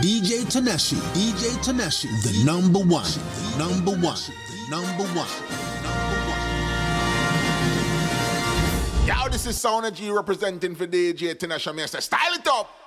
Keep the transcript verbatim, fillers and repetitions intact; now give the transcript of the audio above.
D J Tanashi, D J Tanashi, the number one, the number one, the number one, number one. Yo, this is Sauna G representing for D J Tanashi. I say, style it up.